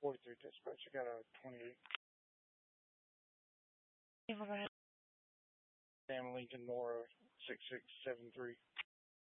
43 dispatch. I got a 28. Yeah, go ahead. Sam Lincoln Nora 6673.